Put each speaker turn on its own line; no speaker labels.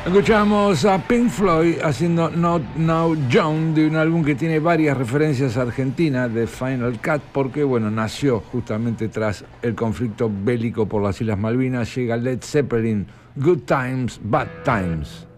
Escuchamos a Pink Floyd haciendo Not Now John, de un álbum que tiene varias referencias argentinas de Final Cut, porque bueno, nació justamente tras el conflicto bélico por las Islas Malvinas. Llega Led Zeppelin, Good Times, Bad Times.